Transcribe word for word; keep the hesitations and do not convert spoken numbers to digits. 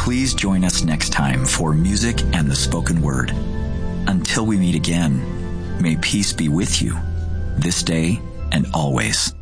Please join us next time for Music and the Spoken Word. Until we meet again, may peace be with you, this day and always.